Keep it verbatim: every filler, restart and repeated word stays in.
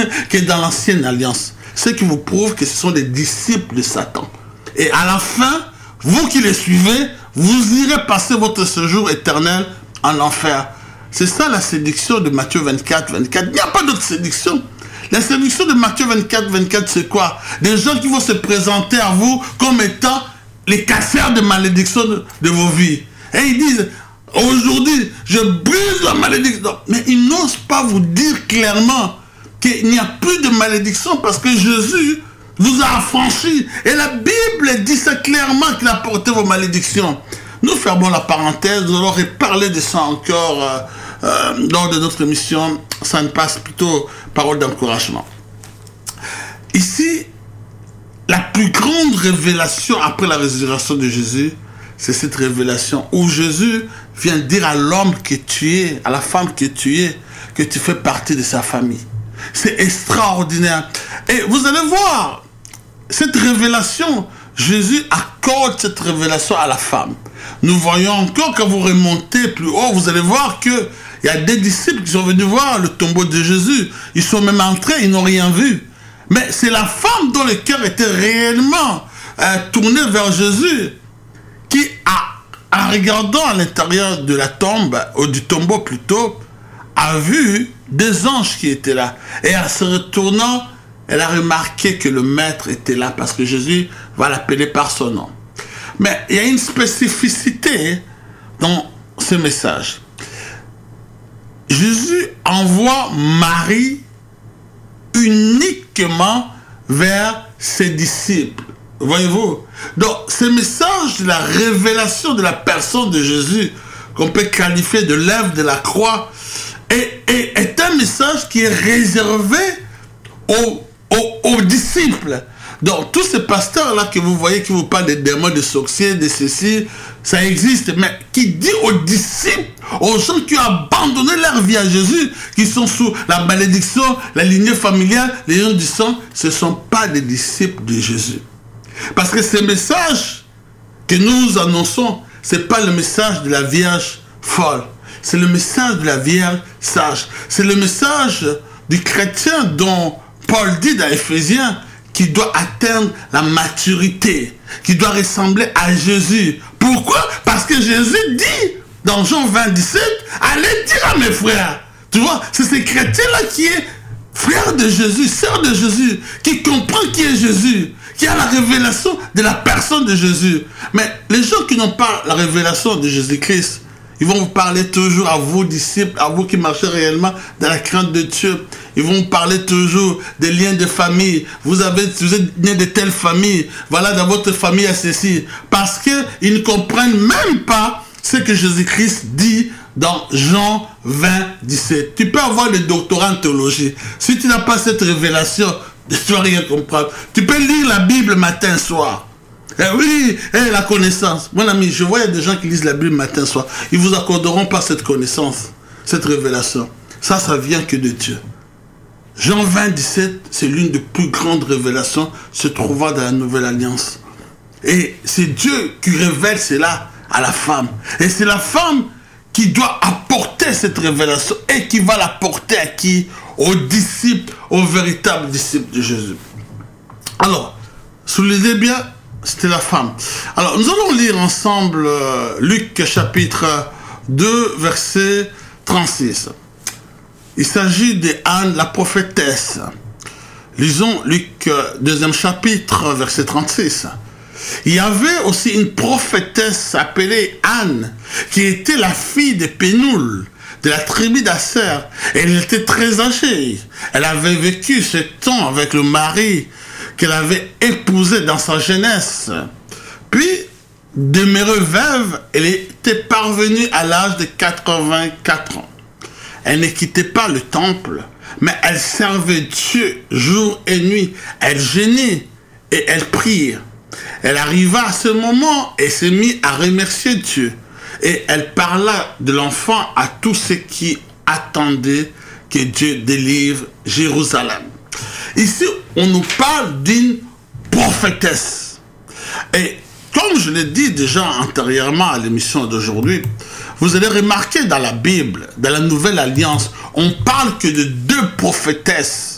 que dans l'ancienne alliance. Ce qui vous prouve que ce sont des disciples de Satan. Et à la fin, vous qui les suivez, vous irez passer votre séjour éternel en enfer. C'est ça la séduction de Matthieu vingt-quatre, vingt-quatre. Il n'y a pas d'autre séduction. La séduction de Matthieu vingt-quatre, vingt-quatre, c'est quoi? Des gens qui vont se présenter à vous comme étant les casseurs de malédiction de, de vos vies. Et ils disent, aujourd'hui, je brise la malédiction. Mais ils n'osent pas vous dire clairement qu'il n'y a plus de malédiction parce que Jésus vous a affranchi. Et la Bible dit ça clairement qu'il a porté vos malédictions. Nous fermons la parenthèse, nous allons reparler de ça encore euh, euh, lors de notre émission. Ça ne passe plutôt parole d'encouragement. Ici, la plus grande révélation après la résurrection de Jésus, c'est cette révélation où Jésus vient dire à l'homme que tu es, à la femme que tu es, que tu fais partie de sa famille. C'est extraordinaire. Et vous allez voir, cette révélation, Jésus accorde cette révélation à la femme. Nous voyons encore, quand vous remontez plus haut, vous allez voir qu'il y a des disciples qui sont venus voir le tombeau de Jésus. Ils sont même entrés, ils n'ont rien vu. Mais c'est la femme dont le cœur était réellement euh, tourné vers Jésus qui, a, en regardant à l'intérieur de la tombe, ou du tombeau plutôt, a vu des anges qui étaient là. Et en se retournant, elle a remarqué que le maître était là parce que Jésus va l'appeler par son nom. Mais il y a une spécificité dans ce message. Jésus envoie Marie uniquement vers ses disciples. Voyez-vous? Donc, ce message de la révélation de la personne de Jésus, qu'on peut qualifier de l'œuvre de la croix, est, est, est un message qui est réservé aux, aux, aux disciples. Donc, tous ces pasteurs-là que vous voyez, qui vous parlent des démons, des sorciers, de ceci, ça existe, mais qui dit aux disciples, aux gens qui ont abandonné leur vie à Jésus, qui sont sous la malédiction, la lignée familiale, les gens du sang, ce ne sont pas des disciples de Jésus. Parce que ce message que nous annonçons, ce n'est pas le message de la Vierge folle, c'est le message de la Vierge sage. C'est le message du chrétien dont Paul dit dans Éphésiens, qui doit atteindre la maturité, qui doit ressembler à Jésus. Pourquoi? Parce que Jésus dit dans Jean vingt, dix-sept, allez dire à mes frères. Tu vois, c'est ce chrétien-là qui est frère de Jésus, sœur de Jésus, qui comprend qui est Jésus, qui a la révélation de la personne de Jésus. Mais les gens qui n'ont pas la révélation de Jésus-Christ, ils vont vous parler toujours à vos disciples, à vous qui marchez réellement dans la crainte de Dieu. Ils vont vous parler toujours des liens de famille. Vous, avez, vous êtes né de telle famille. Voilà, dans votre famille, il y a ceci. Parce qu'ils ne comprennent même pas ce que Jésus-Christ dit dans Jean vingt, dix-sept. Tu peux avoir le doctorat en théologie. Si tu n'as pas cette révélation, tu ne vas rien comprendre. Tu peux lire la Bible matin, soir. Eh oui, eh, la connaissance. Mon ami, je vois il y a des gens qui lisent la Bible matin, soir. Ils vous accorderont pas cette connaissance, cette révélation. Ça, ça vient que de Dieu. Jean vingt, dix-sept, c'est l'une des plus grandes révélations se trouvant dans la Nouvelle Alliance. Et c'est Dieu qui révèle cela à la femme. Et c'est la femme qui doit apporter cette révélation et qui va l'apporter à qui? Aux disciples, aux véritables disciples de Jésus. Alors, soulignez bien, c'était la femme. Alors, nous allons lire ensemble euh, Luc chapitre deux, verset trente-six. Il s'agit de Anne, la prophétesse. Lisons Luc deuxième chapitre, verset trente-six. Il y avait aussi une prophétesse appelée Anne, qui était la fille de Pénoul, de la tribu d'Asser. Elle était très âgée. Elle avait vécu sept ans avec le mari qu'elle avait épousé dans sa jeunesse. Puis, demeurée veuve, elle était parvenue à l'âge de quatre-vingt-quatre ans. Elle ne quittait pas le temple, mais elle servait Dieu jour et nuit. Elle jeûnait et elle priait. Elle arriva à ce moment et se mit à remercier Dieu. Et elle parla de l'enfant à tous ceux qui attendaient que Dieu délivre Jérusalem. Ici, on nous parle d'une prophétesse. Et comme je l'ai dit déjà antérieurement à l'émission d'aujourd'hui, vous allez remarquer dans la Bible, dans la Nouvelle Alliance, on parle que de deux prophétesses.